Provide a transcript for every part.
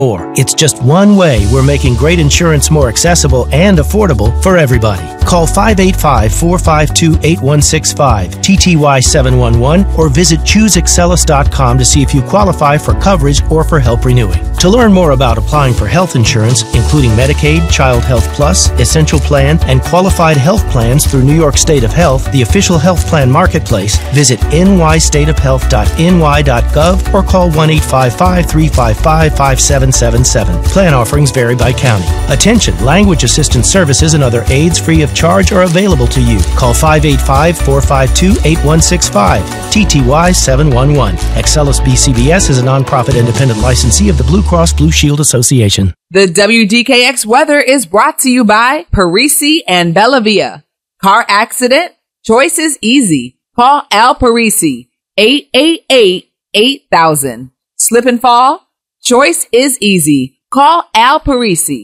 It's just one way we're making great insurance more accessible and affordable for everybody. Call 585-452-8165, TTY 711, or visit chooseexcelis.com to see if you qualify for coverage or for help renewing. To learn more about applying for health insurance, including Medicaid, Child Health Plus, Essential Plan, and qualified health plans through New York State of Health, the official health plan marketplace, visit nystateofhealth.ny.gov or call 1-855-355-5777. Plan offerings vary by county. Attention, language assistance services and other aids free of charge are available to you. Call 585-452-8165, TTY 711. Excelis BCBS is a nonprofit independent licensee of the Blue Cross Blue Shield Association. The WDKX weather is brought to you by Parisi and Bellavia. Car accident? Choice is easy. Call Al Parisi, 888-8000. Slip and fall? Choice is easy. Call Al Parisi,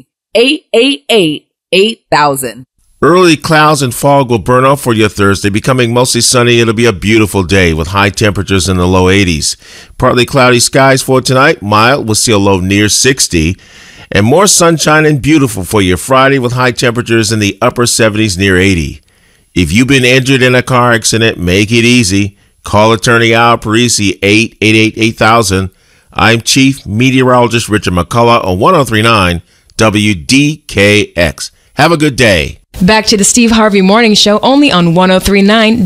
888-8000. Early clouds and fog will burn off for your Thursday, becoming mostly sunny. It'll be a beautiful day with high temperatures in the low 80s. Partly cloudy skies for tonight. Mild. We'll see a low near 60. And more sunshine and beautiful for your Friday with high temperatures in the upper 70s near 80. If you've been injured in a car accident, make it easy. Call attorney Al Parisi, 888-8000. I'm Chief Meteorologist Richard McCullough on 103.9 WDKX. Have a good day. Back to the Steve Harvey Morning Show, only on 103.9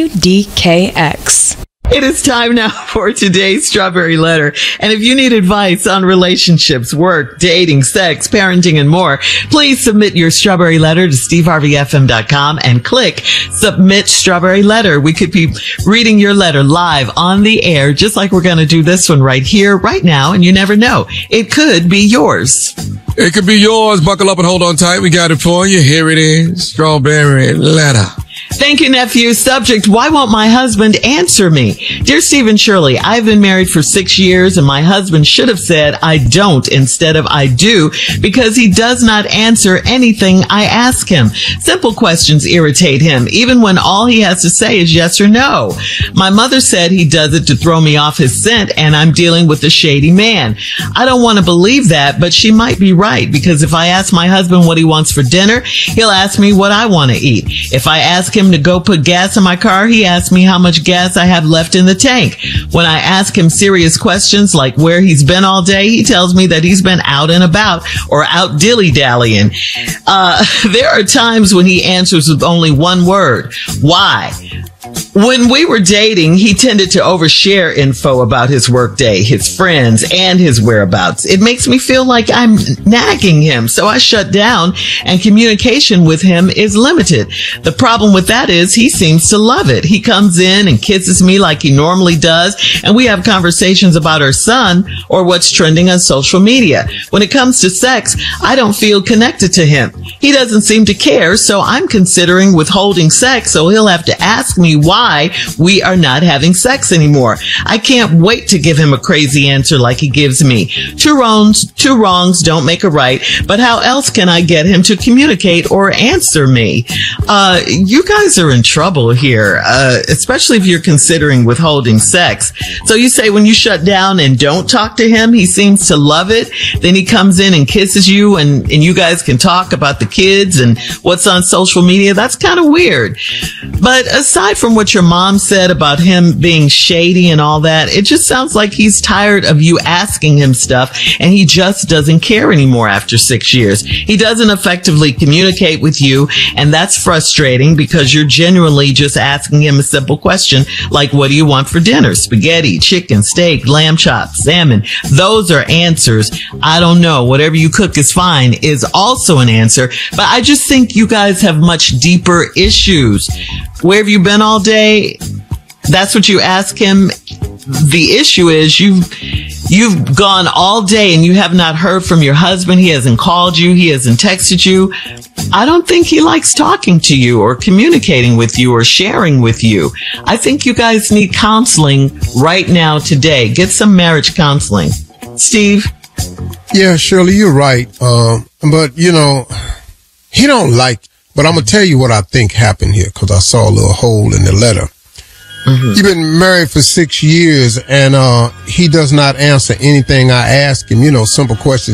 WDKX. It is time now for today's Strawberry Letter. And if you need advice on relationships, work, dating, sex, parenting, and more, please submit your Strawberry Letter to steveharveyfm.com and click Submit Strawberry Letter. We could be reading your letter live on the air, just like we're going to do this one right here, right now. And you never know. It could be yours. It could be yours. Buckle up and hold on tight. We got it for you. Here it is. Strawberry Letter. Thank you, nephew. Subject, why won't my husband answer me? Dear Steve and Shirley, I've been married for 6 years and my husband should have said I don't instead of I do because he does not answer anything I ask him. Simple questions irritate him, even when all he has to say is yes or no. My mother said he does it to throw me off his scent and I'm dealing with a shady man. I don't want to believe that, but she might be right because if I ask my husband what he wants for dinner, he'll ask me what I want to eat. If I ask him to go put gas in my car, he asks me how much gas I have left in the tank. When I ask him serious questions like where he's been all day, he tells me that he's been out and about or out dilly-dallying. There are times when he answers with only one word. Why? When we were dating, he tended to overshare info about his workday, his friends, and his whereabouts. It makes me feel like I'm nagging him, so I shut down, and communication with him is limited. The problem with that is he seems to love it. He comes in and kisses me like he normally does, and we have conversations about our son or what's trending on social media. When it comes to sex, I don't feel connected to him. He doesn't seem to care, so I'm considering withholding sex, so he'll have to ask me why we are not having sex anymore. I can't wait to give him a crazy answer like he gives me. Two wrongs don't make a right, but how else can I get him to communicate or answer me? You guys are in trouble here, especially if you're considering withholding sex. So you say when you shut down and don't talk to him, he seems to love it. Then he comes in and kisses you and you guys can talk about the kids and what's on social media. That's kind of weird. But aside from what your mom said about him being shady and all that, it just sounds like he's tired of you asking him stuff and he just doesn't care anymore after 6 years. He doesn't effectively communicate with you, and that's frustrating because you're genuinely just asking him a simple question like, what do you want for dinner? Spaghetti, chicken, steak, lamb chops, salmon. Those are answers. I don't know. Whatever you cook is fine is also an answer, but I just think you guys have much deeper issues. Where have you been all day? That's what you ask him. The issue is you've gone all day and you have not heard from your husband. He hasn't called you. He hasn't texted you. I don't think he likes talking to you or communicating with you or sharing with you. I think you guys need counseling right now today. Get some marriage counseling. Steve? Yeah, Shirley, you're right. But, you know, but I'm going to tell you what I think happened here because I saw a little hole in the letter. you've been married for 6 years, and he does not answer anything I ask him. Simple questions.